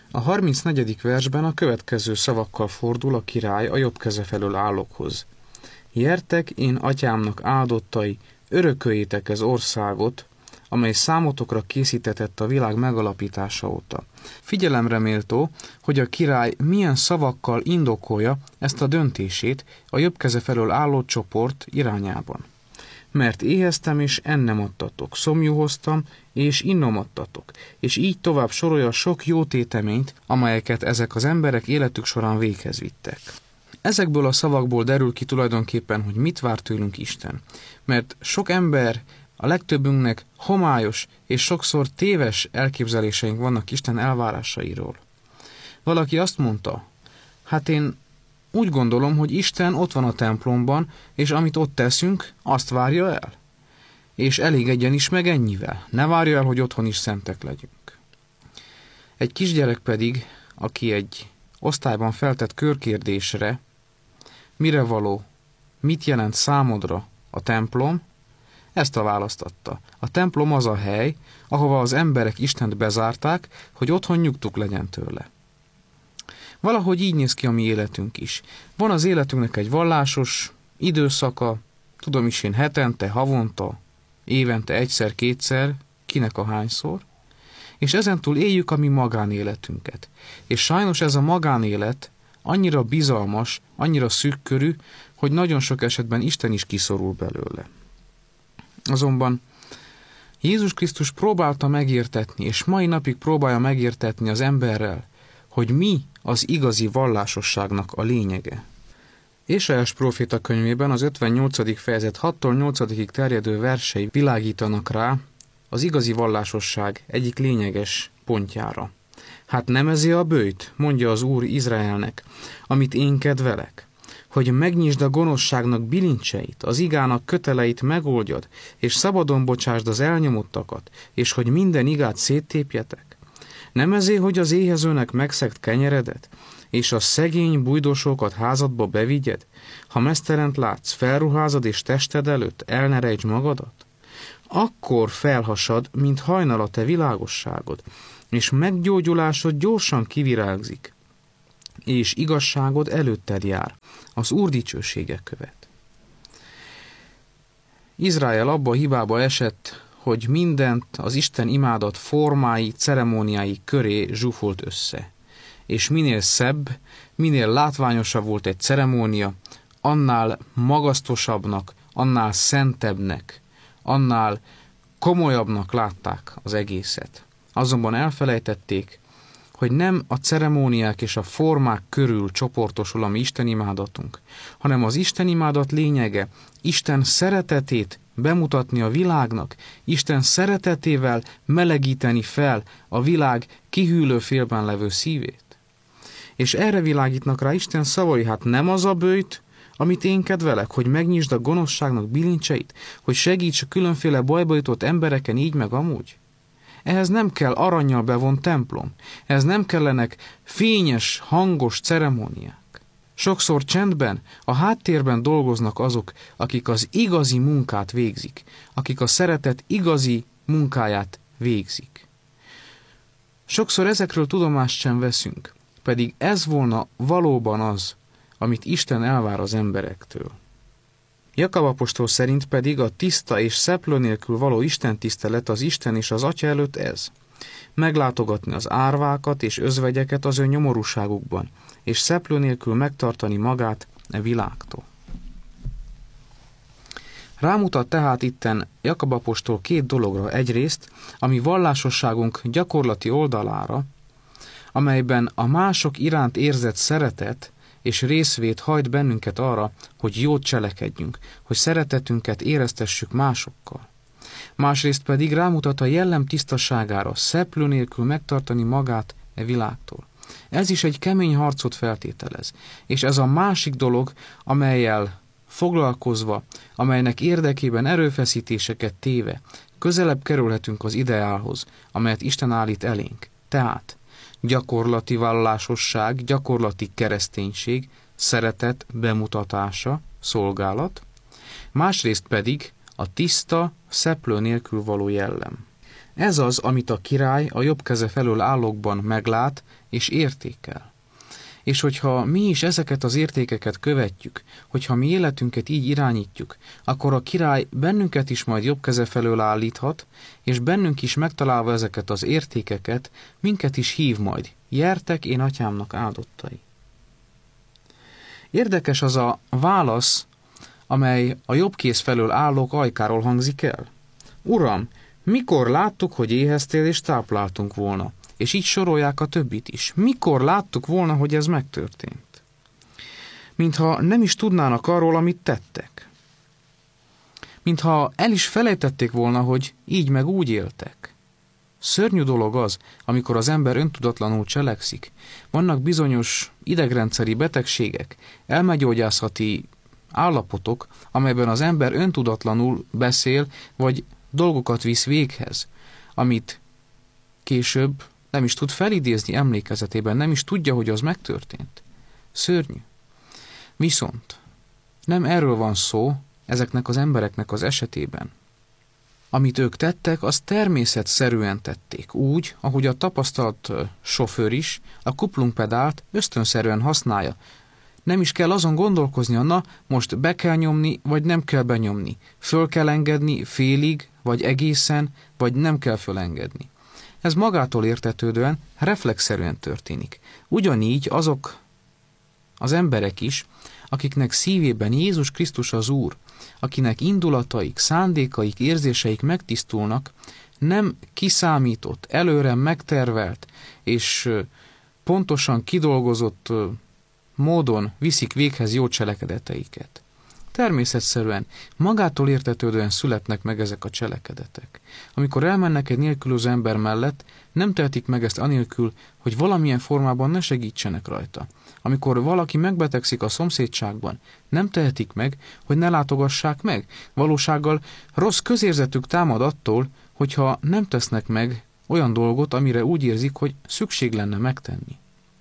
A 34. versben a következő szavakkal fordul a király a jobb keze felől állókhoz. Jertek, én atyámnak áldottai, örököljétek ez országot, amely számotokra készítetett a világ megalapítása óta. Figyelemre méltó, hogy a király milyen szavakkal indokolja ezt a döntését a jobb keze felől álló csoport irányában. Mert éheztem, és ennem adtatok, szomjúhoztam, és innom adtatok, és így tovább sorolja sok jó téteményt, amelyeket ezek az emberek életük során véghez vittek. Ezekből a szavakból derül ki tulajdonképpen, hogy mit vár tőlünk Isten. Mert sok ember, a legtöbbünknek homályos és sokszor téves elképzeléseink vannak Isten elvárásairól. Valaki azt mondta, hát én úgy gondolom, hogy Isten ott van a templomban, és amit ott teszünk, azt várja el. És elégedjen is meg ennyivel. Ne várja el, hogy otthon is szentek legyünk. Egy kisgyerek pedig, aki egy osztályban feltett körkérdésre, mire való, mit jelent számodra a templom, ezt a választ adta. A templom az a hely, ahova az emberek Istent bezárták, hogy otthon nyugtuk legyen tőle. Valahogy így néz ki a mi életünk is. Van az életünknek egy vallásos időszaka, tudom is én hetente, havonta, évente egyszer-kétszer, kinek a hányszor, és ezentúl éljük a mi magánéletünket. És sajnos ez a magánélet annyira bizalmas, annyira szűkkörű, hogy nagyon sok esetben Isten is kiszorul belőle. Azonban Jézus Krisztus próbálta megértetni, és mai napig próbálja megértetni az emberrel, hogy mi az igazi vallásosságnak a lényege. Ézsaiás próféta könyvében az 58. fejezet 6-tól 8. terjedő versei világítanak rá az igazi vallásosság egyik lényeges pontjára. Hát nem ezé a böjt, mondja az Úr Izraelnek, amit én kedvelek, hogy megnyisd a gonoszságnak bilincseit, az igának köteleit megoldjad, és szabadon bocsásd az elnyomottakat, és hogy minden igát széttépjetek. Nem ezé, hogy az éhezőnek megszegt kenyeredet, és a szegény bújdosókat házadba bevigyed? Ha mesztelent látsz, felruházad és tested előtt el ne rejtsd magadat? Akkor felhasad, mint hajnal a te világosságod, és meggyógyulásod gyorsan kivirágzik, és igazságod előtted jár, az Úr dicsősége követ. Izrael abba a hibába esett, hogy mindent az Isten imádat formái, ceremóniái köré zsúfolt össze. És minél szebb, minél látványosabb volt egy ceremónia, annál magasztosabbnak, annál szentebbnek, annál komolyabbnak látták az egészet. Azonban elfelejtették, hogy nem a ceremóniák és a formák körül csoportosul a mi istenimádatunk, hanem az istenimádat lényege Isten szeretetét bemutatni a világnak, Isten szeretetével melegíteni fel a világ kihűlő félben levő szívét. És erre világítnak rá Isten szavai, hát nem az a böjt, amit én kedvelek, hogy megnyisd a gonoszságnak bilincseit, hogy segíts a különféle bajba jutott embereken így meg amúgy. Ehhez nem kell arannyal bevont templom, ehhez nem kellenek fényes, hangos ceremóniák. Sokszor csendben, a háttérben dolgoznak azok, akik az igazi munkát végzik, akik a szeretet igazi munkáját végzik. Sokszor ezekről tudomást sem veszünk, pedig ez volna valóban az, amit Isten elvár az emberektől. Jakab apostol szerint pedig a tiszta és szeplő nélkül való istentisztelet az Isten és az Atya előtt ez. Meglátogatni az árvákat és özvegyeket az ő nyomorúságukban, és szeplő nélkül megtartani magát e világtól. Rámutat tehát itten Jakab apostol két dologra. Egyrészt, ami vallásosságunk gyakorlati oldalára, amelyben a mások iránt érzett szeretet és részvét hajt bennünket arra, hogy jót cselekedjünk, hogy szeretetünket éreztessük másokkal. Másrészt pedig rámutat a jellem tisztaságára, szeplő nélkül megtartani magát e világtól. Ez is egy kemény harcot feltételez, és ez a másik dolog, amellyel foglalkozva, amelynek érdekében erőfeszítéseket téve, közelebb kerülhetünk az ideálhoz, amelyet Isten állít elénk. Tehát gyakorlati vallásosság, gyakorlati kereszténység, szeretet bemutatása, szolgálat, másrészt pedig a tiszta, szeplő nélkül való jellem. Ez az, amit a király a jobb keze felől állókban meglát és értékel. És hogyha mi is ezeket az értékeket követjük, hogyha mi életünket így irányítjuk, akkor a király bennünket is majd jobb keze felől állíthat, és bennünk is megtalálva ezeket az értékeket, minket is hív majd. Gyertek, én atyámnak áldottai. Érdekes az a válasz, amely a jobb kéz felől állók ajkáról hangzik el. Uram, mikor láttuk, hogy éheztél és tápláltunk volna? És így sorolják a többit is. Mikor láttuk volna, hogy ez megtörtént? Mintha nem is tudnának arról, amit tettek. Mintha el is felejtették volna, hogy így meg úgy éltek. Szörnyű dolog az, amikor az ember öntudatlanul cselekszik. Vannak bizonyos idegrendszeri betegségek, elmegyógyászati állapotok, amelyben az ember öntudatlanul beszél, vagy dolgokat visz véghez, amit később nem is tud felidézni emlékezetében, nem is tudja, hogy az megtörtént. Szörnyű. Viszont nem erről van szó ezeknek az embereknek az esetében. Amit ők tettek, az természetszerűen tették, úgy, ahogy a tapasztalt sofőr is a kuplungpedált ösztönszerűen használja. Nem is kell azon gondolkoznia, na, most be kell nyomni, vagy nem kell benyomni. Föl kell engedni félig, vagy egészen, vagy nem kell fölengedni. Ez magától értetődően, reflexzerűen történik. Ugyanígy azok az emberek is, akiknek szívében Jézus Krisztus az Úr, akinek indulataik, szándékaik, érzéseik megtisztulnak, nem kiszámított, előre megtervelt és pontosan kidolgozott módon viszik véghez jó cselekedeteiket. Természetszerűen, magától értetődően születnek meg ezek a cselekedetek. Amikor elmennek egy nélkülöző ember mellett, nem tehetik meg ezt anélkül, hogy valamilyen formában ne segítsenek rajta. Amikor valaki megbetegszik a szomszédságban, nem tehetik meg, hogy ne látogassák meg. Valósággal rossz közérzetük támad attól, hogyha nem tesznek meg olyan dolgot, amire úgy érzik, hogy szükség lenne megtenni.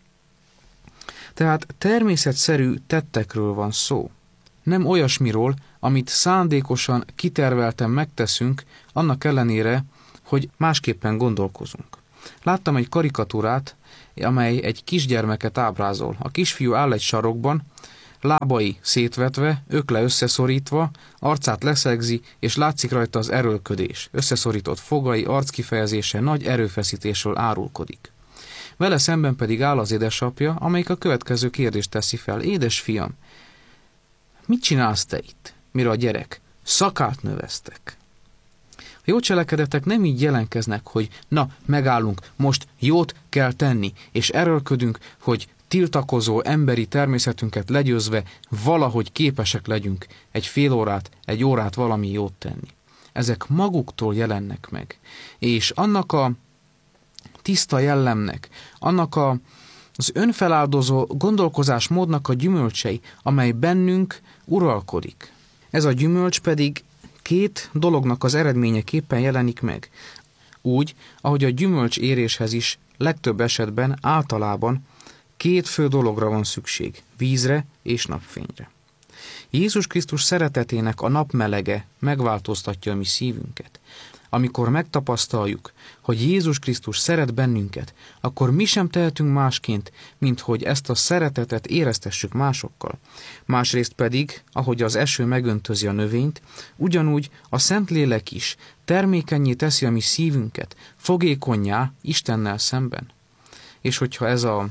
Tehát természetszerű tettekről van szó. Nem olyasmiról, amit szándékosan, kitervelten megteszünk, annak ellenére, hogy másképpen gondolkozunk. Láttam egy karikatúrát, amely egy kisgyermeket ábrázol. A kisfiú áll egy sarokban, lábai szétvetve, ökle összeszorítva, arcát leszegzi, és látszik rajta az erőlködés. Összeszorított fogai, arckifejezése nagy erőfeszítésről árulkodik. Vele szemben pedig áll az édesapja, amelyik a következő kérdést teszi fel. Édes fiam, mit csinálsz te itt? Mire a gyerek? Szakát növesztek. A jó cselekedetek nem így jelenkeznek, hogy na, megállunk, most jót kell tenni, és erőlködünk, hogy tiltakozó emberi természetünket legyőzve valahogy képesek legyünk egy fél órát, egy órát valami jót tenni. Ezek maguktól jelennek meg. És annak a tiszta jellemnek, annak az önfeláldozó gondolkozásmódnak a gyümölcsei, amely bennünk uralkodik. Ez a gyümölcs pedig két dolognak az eredményeképpen jelenik meg. Úgy, ahogy a gyümölcs éréshez is legtöbb esetben általában két fő dologra van szükség, vízre és napfényre. Jézus Krisztus szeretetének a napmelege megváltoztatja a mi szívünket. Amikor megtapasztaljuk, hogy Jézus Krisztus szeret bennünket, akkor mi sem tehetünk másként, mint hogy ezt a szeretetet éreztessük másokkal. Másrészt pedig, ahogy az eső megöntözi a növényt, ugyanúgy a Szentlélek is termékennyé teszi a mi szívünket, fogékonnyá Istennel szemben. És hogyha ez a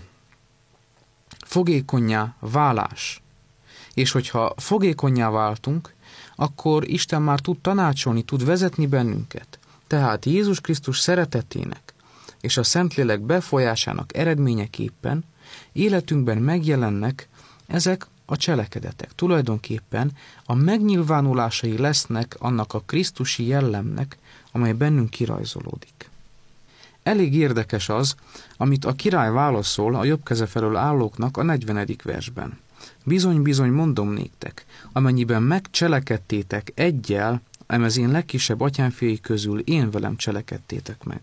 fogékonnyá válás, és hogyha fogékonnyá váltunk, akkor Isten már tud tanácsolni, tud vezetni bennünket. Tehát Jézus Krisztus szeretetének és a Szentlélek befolyásának eredményeképpen életünkben megjelennek ezek a cselekedetek. Tulajdonképpen a megnyilvánulásai lesznek annak a krisztusi jellemnek, amely bennünk kirajzolódik. Elég érdekes az, amit a király válaszol a jobb keze felől állóknak a 40. versben. Bizony-bizony mondom néktek, amennyiben megcselekedtétek egyel, az én legkisebb atyámfiai közül én velem cselekedtétek meg.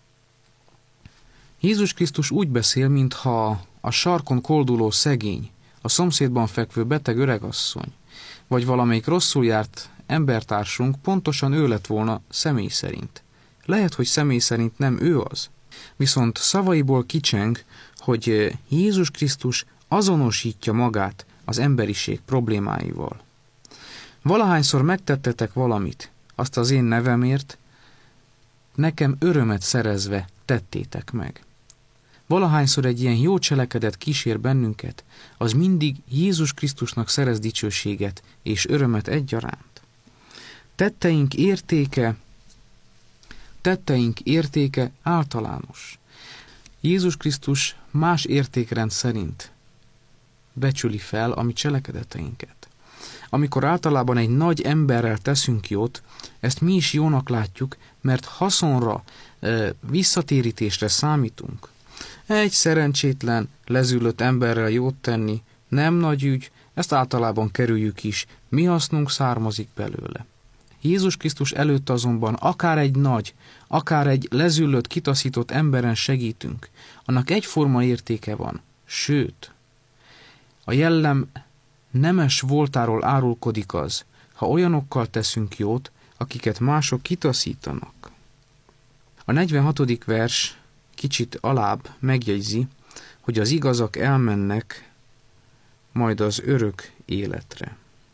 Jézus Krisztus úgy beszél, mintha a sarkon kolduló szegény, a szomszédban fekvő beteg öregasszony, vagy valamelyik rosszul járt embertársunk pontosan ő lett volna személy szerint. lehet, hogy személy szerint nem ő az. Viszont szavaiból kicseng, hogy Jézus Krisztus azonosítja magát az emberiség problémáival. Valahányszor megtettetek valamit, azt az én nevemért, nekem örömet szerezve tettétek meg. Valahányszor egy ilyen jó cselekedet kísér bennünket, az mindig Jézus Krisztusnak szerez dicsőséget és örömet egyaránt. Tetteink értéke általános. Jézus Krisztus más értékrend szerint becsüli fel a mi cselekedeteinket. Amikor általában egy nagy emberrel teszünk jót, ezt mi is jónak látjuk, mert haszonra, visszatérítésre számítunk. Egy szerencsétlen, lezüllött emberrel jót tenni nem nagy ügy, ezt általában kerüljük is, mi hasznunk származik belőle. Jézus Krisztus előtt azonban akár egy nagy, akár egy lezüllött, kitaszított emberen segítünk, annak egyforma értéke van, sőt, a jellem nemes voltáról árulkodik az, ha olyanokkal teszünk jót, akiket mások kitaszítanak. A 46. vers kicsit alább megjegyzi, hogy az igazak elmennek majd az örök életre.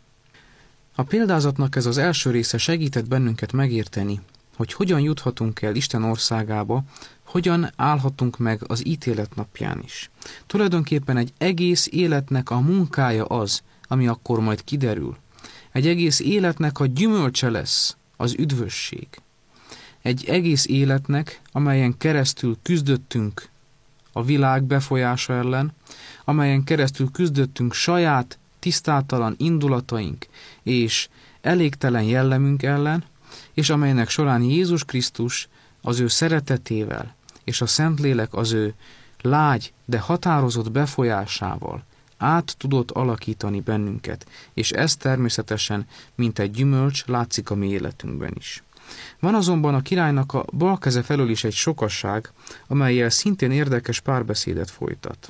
A példázatnak ez az első része segített bennünket megérteni, hogy hogyan juthatunk el Isten országába, hogyan állhatunk meg az ítélet napján is. Tulajdonképpen egy egész életnek a munkája az, ami akkor majd kiderül. Egy egész életnek a gyümölcse lesz az üdvösség. Egy egész életnek, amelyen keresztül küzdöttünk a világ befolyása ellen, amelyen keresztül küzdöttünk saját tisztátalan indulataink és elégtelen jellemünk ellen, és amelynek során Jézus Krisztus az ő szeretetével és a Szentlélek az ő lágy, de határozott befolyásával át tudott alakítani bennünket, és ez természetesen, mint egy gyümölcs, látszik a mi életünkben is. Van azonban a királynak a bal keze felől is egy sokasság, amellyel szintén érdekes párbeszédet folytat.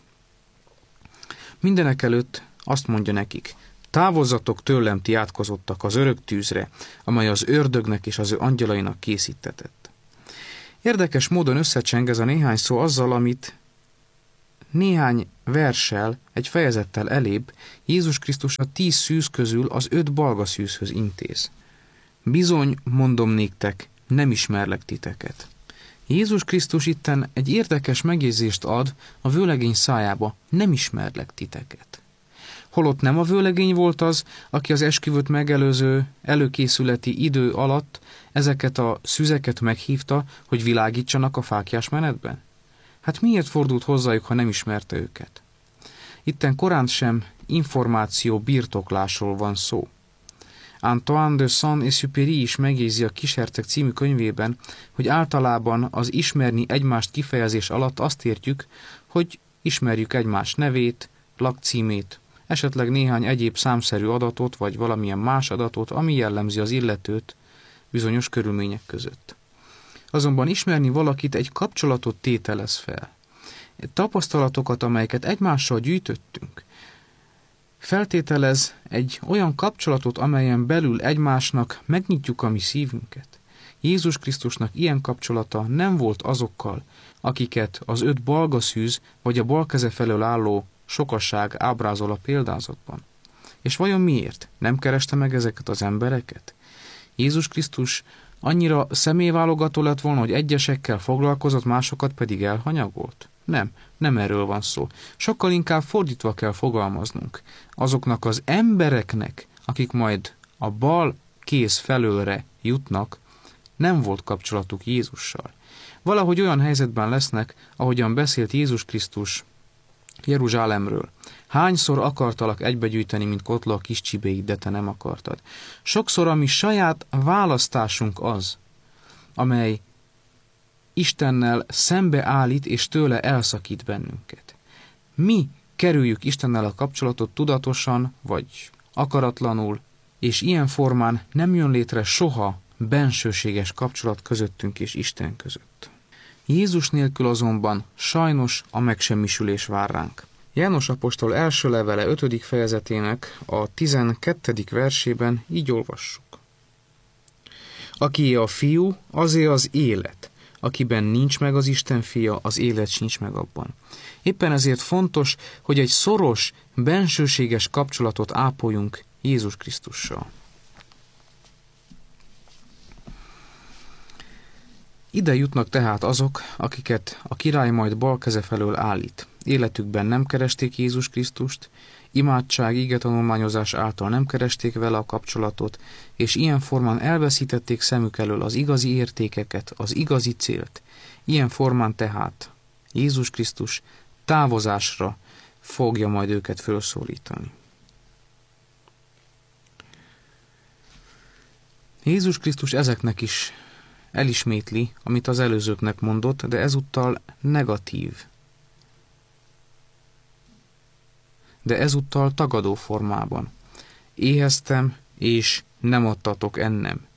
Mindenekelőtt azt mondja nekik: távozzatok tőlem, ti átkozottak, az örök tűzre, amely az ördögnek és az ő angyalainak készítetett. Érdekes módon összecseng ez a néhány szó azzal, amit néhány verssel, egy fejezettel elébb Jézus Krisztus a 10 szűz közül az 5 balga szűzhöz intéz. Bizony, mondom néktek, nem ismerlek titeket. Jézus Krisztus itten egy érdekes megjegyzést ad a vőlegény szájába: nem ismerlek titeket. Holott nem a vőlegény volt az, aki az esküvőt megelőző előkészületi idő alatt ezeket a szüzeket meghívta, hogy világítsanak a fáklyás menetben? Hát miért fordult hozzájuk, ha nem ismerte őket? Itten korán sem információ birtoklásról van szó. Antoine de Saint-Exupéry is megjegyzi a Kísértek című könyvében, hogy általában az ismerni egymást kifejezés alatt azt értjük, hogy ismerjük egymás nevét, lakcímét, esetleg néhány egyéb számszerű adatot, vagy valamilyen más adatot, ami jellemzi az illetőt bizonyos körülmények között. Azonban ismerni valakit egy kapcsolatot tételez fel. Tapasztalatokat, amelyeket egymással gyűjtöttünk, feltételez egy olyan kapcsolatot, amelyen belül egymásnak megnyitjuk a mi szívünket. Jézus Krisztusnak ilyen kapcsolata nem volt azokkal, akiket az 5 balga szűz vagy a bal keze felől álló sokasság ábrázol a példázatban. És vajon miért? Nem kereste meg ezeket az embereket? Jézus Krisztus annyira személyválogató lett volna, hogy egyesekkel foglalkozott, másokat pedig elhanyagolt? Nem erről van szó. Sokkal inkább fordítva kell fogalmaznunk. Azoknak az embereknek, akik majd a bal kéz felőlre jutnak, nem volt kapcsolatuk Jézussal. Valahogy olyan helyzetben lesznek, ahogyan beszélt Jézus Krisztus Jeruzsálemről. Hányszor akartalak egybegyűjteni, mint kotla a kis csibéit, de te nem akartad. Sokszor a mi saját választásunk az, amely Istennel szembeállít és tőle elszakít bennünket. Mi kerüljük Istennel a kapcsolatot tudatosan vagy akaratlanul, és ilyen formán nem jön létre soha bensőséges kapcsolat közöttünk és Isten között. Jézus nélkül azonban sajnos a megsemmisülés vár ránk. János apostol első levele 5. fejezetének a 12. versében így olvassuk. Akié a fiú, azé az élet. Akiben nincs meg az Isten fia, az élet sincs meg abban. Éppen ezért fontos, hogy egy szoros, bensőséges kapcsolatot ápoljunk Jézus Krisztussal. Ide jutnak tehát azok, akiket a király majd bal keze felől állít. Életükben nem keresték Jézus Krisztust, imádság, igetanulmányozás által nem keresték vele a kapcsolatot, és ilyen formán elveszítették szemük elől az igazi értékeket, az igazi célt. Ilyen formán tehát Jézus Krisztus távozásra fogja majd őket felszólítani. Jézus Krisztus ezeknek is elismétli, amit az előzőknek mondott, de ezúttal negatív. De ezúttal tagadó formában. Éheztem, és nem adtatok ennem.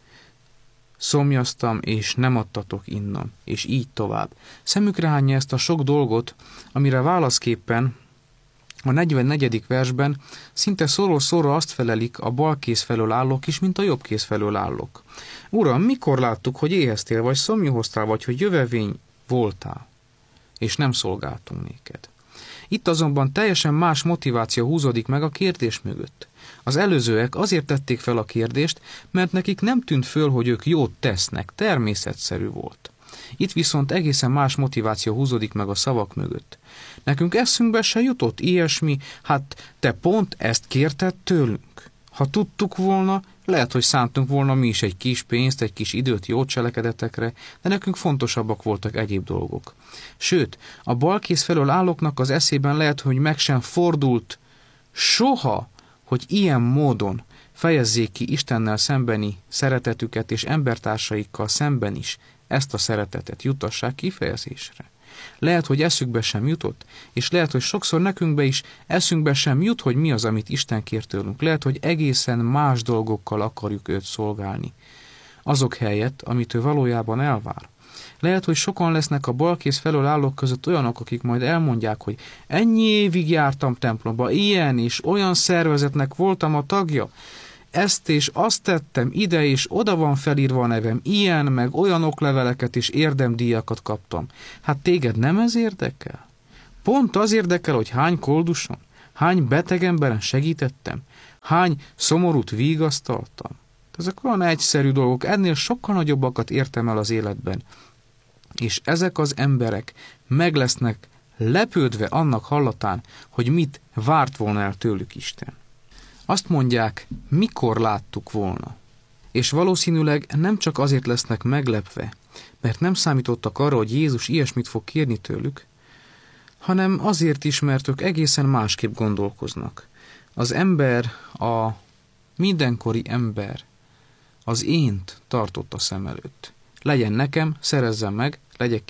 Szomjaztam, és nem adtatok innom, és így tovább. Szemükre hányja ezt a sok dolgot, amire válaszképpen a 44. versben szinte szóról szóra azt felelik a bal kéz felől állók is, mint a jobb kéz felől állók. Uram, mikor láttuk, hogy éheztél, vagy szomjúhoztál, vagy hogy jövevény voltál, és nem szolgáltunk néked? Itt azonban teljesen más motiváció húzódik meg a kérdés mögött. Az előzőek azért tették fel a kérdést, mert nekik nem tűnt föl, hogy ők jót tesznek, természetszerű volt. Itt viszont egészen más motiváció húzódik meg a szavak mögött. Nekünk eszünkbe se jutott ilyesmi, hát te pont ezt kérted tőlünk. Ha tudtuk volna, lehet, hogy szántunk volna mi is egy kis pénzt, egy kis időt jó cselekedetekre, de nekünk fontosabbak voltak egyéb dolgok. Sőt, a balkész felől állóknak az eszében lehet, hogy meg sem fordult soha, hogy ilyen módon fejezzék ki Istennel szembeni szeretetüket, és embertársaikkal szemben is ezt a szeretetet jutassák kifejezésre. Lehet, hogy eszükbe sem jutott, és lehet, hogy sokszor nekünkbe is eszünkbe sem jut, hogy mi az, amit Isten kér tőlünk. Lehet, hogy egészen más dolgokkal akarjuk őt szolgálni. Azok helyett, amit ő valójában elvár. Lehet, hogy sokan lesznek a balkész felől állók között olyanok, akik majd elmondják, hogy ennyi évig jártam templomba, ilyen és olyan szervezetnek voltam a tagja, ezt és azt tettem, ide és oda van felírva a nevem, ilyen meg olyan okleveleket és érdemdíjakat kaptam. Hát téged nem ez érdekel? Pont az érdekel, hogy hány kolduson, hány beteg emberen segítettem, hány szomorút vigasztaltam. Ezek olyan egyszerű dolgok, ennél sokkal nagyobbakat értem el az életben. És ezek az emberek meg lesznek lepődve annak hallatán, hogy mit várt volna el tőlük Isten. Azt mondják, mikor láttuk volna. És valószínűleg nem csak azért lesznek meglepve, mert nem számítottak arra, hogy Jézus ilyesmit fog kérni tőlük, hanem azért is, mert ők egészen másképp gondolkoznak. Az ember, a mindenkori ember az ént tartotta szem előtt. Legyen nekem, szerezzem meg,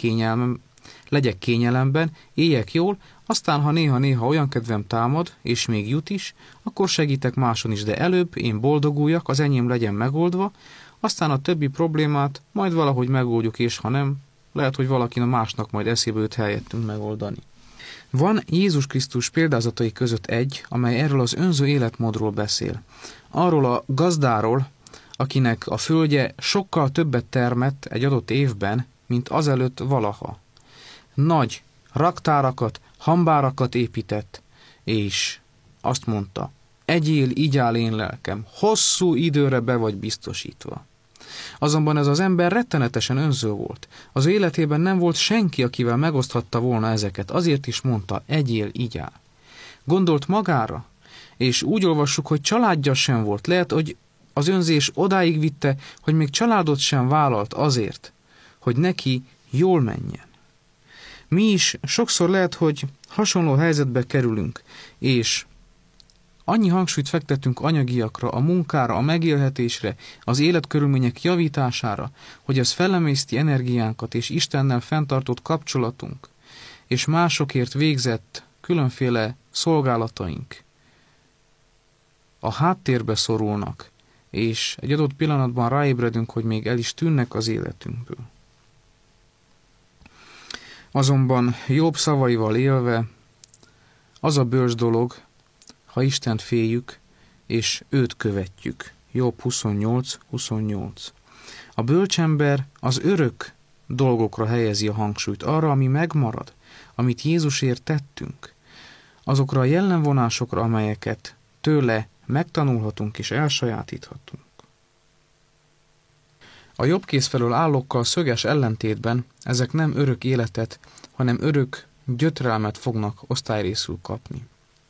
legyek kényelemben, éljek jól, aztán, ha néha-néha olyan kedvem támad, és még jut is, akkor segítek máson is, de előbb én boldoguljak, az enyém legyen megoldva, aztán a többi problémát majd valahogy megoldjuk, és ha nem, lehet, hogy valaki másnak majd eszébe jut helyettünk megoldani. Van Jézus Krisztus példázatai között egy, amely erről az önző életmódról beszél. Arról a gazdáról, akinek a földje sokkal többet termett egy adott évben, mint azelőtt valaha. Nagy raktárakat, hambárakat épített, és azt mondta, egyél, igyál én lelkem, hosszú időre be vagy biztosítva. Azonban ez az ember rettenetesen önző volt. Az ő életében nem volt senki, akivel megoszthatta volna ezeket, azért is mondta, egyél, igyál. Gondolt magára, és úgy olvassuk, hogy családja sem volt. Lehet, hogy az önzés odáig vitte, hogy még családot sem vállalt azért, hogy neki jól menjen. Mi is sokszor lehet, hogy hasonló helyzetbe kerülünk, és annyi hangsúlyt fektetünk anyagiakra, a munkára, a megélhetésre, az életkörülmények javítására, hogy ez felemészti energiánkat és Istennel fenntartott kapcsolatunk, és másokért végzett különféle szolgálataink a háttérbe szorulnak, és egy adott pillanatban ráébredünk, hogy még el is tűnnek az életünkből. Azonban Jobb szavaival élve, az a bölcs dolog, ha Istent féljük, és őt követjük. Jobb 28:28. A bölcsember az örök dolgokra helyezi a hangsúlyt, arra, ami megmarad, amit Jézusért tettünk, azokra a jellemvonásokra, amelyeket tőle megtanulhatunk és elsajátíthatunk. A jobb kéz felől állókkal szöges ellentétben ezek nem örök életet, hanem örök gyötrelmet fognak osztályrészül kapni.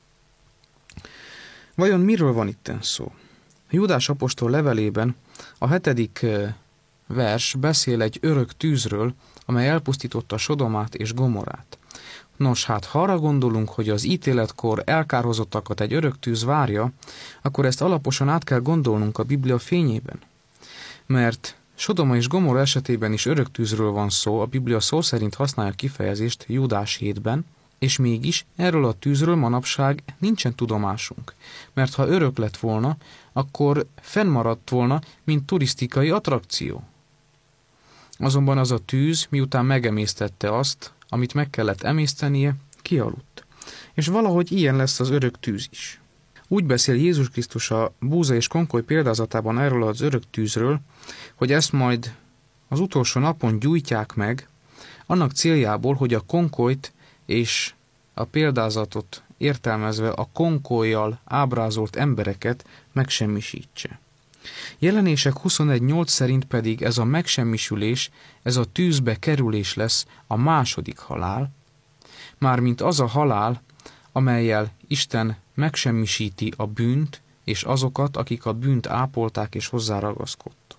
Vajon miről van itten szó? Júdás apostol levelében a 7. vers beszél egy örök tűzről, amely elpusztította Sodomát és Gomorrát. Nos, hát ha arra gondolunk, hogy az ítéletkor elkárhozottakat egy örök tűz várja, akkor ezt alaposan át kell gondolnunk a Biblia fényében. Mert Sodoma és Gomorra esetében is örök tűzről van szó, a Biblia szó szerint használja kifejezést Júdás 7-ben, és mégis erről a tűzről manapság nincsen tudomásunk. Mert ha örök lett volna, akkor fennmaradt volna, mint turisztikai attrakció. Azonban az a tűz, miután megemésztette azt, amit meg kellett emésztenie, kialudt. És valahogy ilyen lesz az örök tűz is. Úgy beszél Jézus Krisztus a búza és konkoly példázatában erről az örök tűzről, hogy ezt majd az utolsó napon gyújtják meg, annak céljából, hogy a konkolyt és a példázatot értelmezve a konkollyal ábrázolt embereket megsemmisítse. Jelenések 21.8 szerint pedig ez a megsemmisülés, ez a tűzbe kerülés lesz a második halál, mármint az a halál, amellyel Isten megsemmisíti a bűnt és azokat, akik a bűnt ápolták és hozzáragaszkodtak.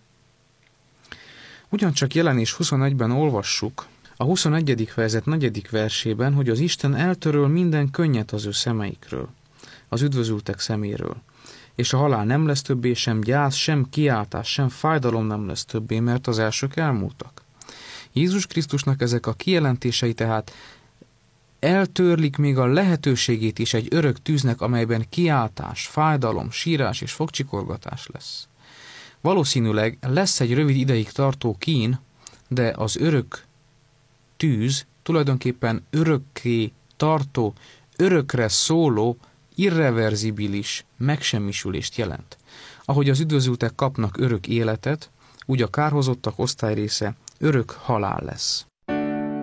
Ugyancsak Jelenés 21-ben olvassuk, a 21. fejezet 4. versében, hogy az Isten eltöröl minden könnyet az ő szemeikről, az üdvözültek szeméről, és a halál nem lesz többé, sem gyász, sem kiáltás, sem fájdalom nem lesz többé, mert az elsők elmúltak. Jézus Krisztusnak ezek a kijelentései tehát eltörlik még a lehetőségét is egy örök tűznek, amelyben kiáltás, fájdalom, sírás és fogcsikorgatás lesz. Valószínűleg lesz egy rövid ideig tartó kín, de az örök tűz tulajdonképpen örökké tartó, örökre szóló, irreverzibilis megsemmisülést jelent. Ahogy az üdvözültek kapnak örök életet, úgy a kárhozottak osztályrésze örök halál lesz.